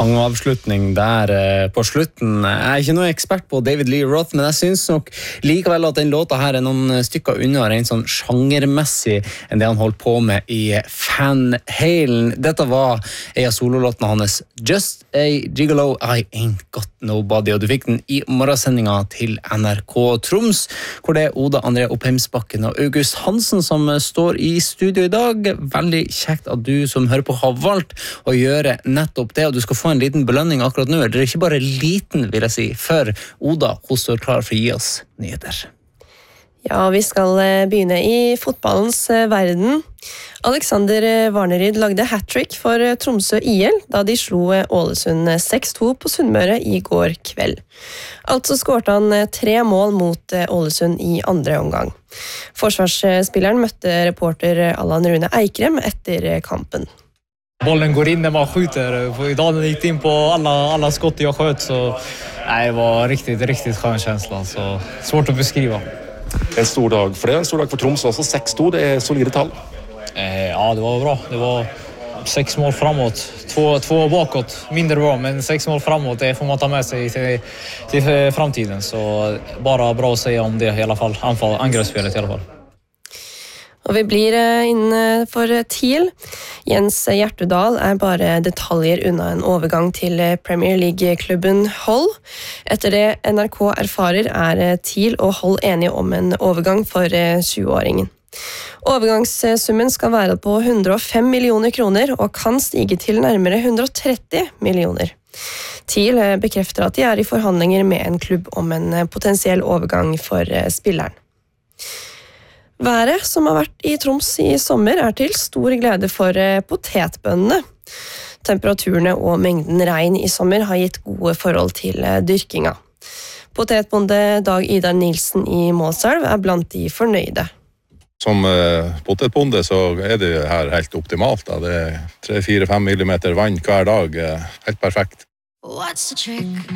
sangavslutning der på slutten. Jeg ikke noe ekspert på David Lee Roth, men jeg synes nok likevel at den låta her noen stykker unna rent sånn sjangermessig enn det han holdt på med i Van Halen. Dette var en av sololåtene hans, Just a Gigolo, I Ain't Got Nobody, og du fikk den i morgensendinga til NRK Troms, hvor det Oda André Oppheimsbakken og August Hansen som står i studio i dag. Veldig kjekt at du som hører på har valgt å gjøre nettopp det, og du skal få en liten belønning akkurat nå. Det ikke bare liten, vil jeg si, for Oda, hun står klar for å gi oss nyheter. Ja, vi skal begynne i fotballens verden. Alexander Varneryd lagde hat-trick for Tromsø IL da de slo Ålesund 6-2 på Sunnmøre i går kveld. Altså skårte han 3 mål mot Ålesund i andre omgang. Forsvarsspilleren møtte reporter Allan Rune Eikrem etter kampen. Bollen går in när man skjuter. Idag den gick in på alla skott jag sköt, så nej, det var riktigt skön känsla, så svårt att beskriva. En stor dag för det, en stor dag för Tromsø också, 6-2, det är solida tal. Ja, det var bra. Det var 6 mål framåt, 2 bakåt, mindre bra, men 6 mål framåt, det får man ta med sig till framtiden, så bara bra att säga om det i alla fall, angreppsspelet i alla fall. Og vi blir inne for TIL. Jens Hjertudal bare detaljer unna en overgang til Premier League-klubben Hull. Etter det NRK erfarer TIL og Hull enige om en overgang for 20-åringen. Overgangssummen skal være på 105 millioner kroner og kan stige til nærmere 130 millioner. TIL bekrefter at de i forhandlinger med en klubb om en potensiell overgang for spilleren. Været som har vært i Troms i sommer til stor glede for potetbøndene. Temperaturene og mengden regn i sommer har gitt gode forhold til dyrkinga. Potetbonde Dag Idar Nilsen i Målselv blant de fornøyde. Som potetbonde så det her helt optimalt. Da. Det 3-4-5 millimeter vann hver dag, helt perfekt. What's the trick?